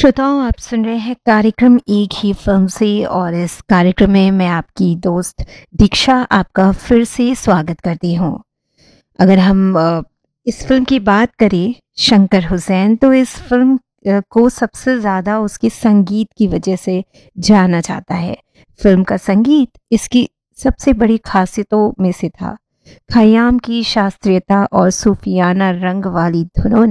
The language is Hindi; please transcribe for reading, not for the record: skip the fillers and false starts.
श्रोताओं, आप सुन रहे हैं कार्यक्रम एक ही फिल्म से और इस कार्यक्रम में मैं आपकी दोस्त दीक्षा आपका फिर से स्वागत करती हूँ। अगर हम इस फिल्म की बात करें, शंकर हुसैन, तो इस फिल्म को सबसे ज़्यादा उसके संगीत की वजह से जाना जाता है। फिल्म का संगीत इसकी सबसे बड़ी खासियतों में से था। खयाम की शास्त्रीयता और सूफियाना रंग वाली धुनों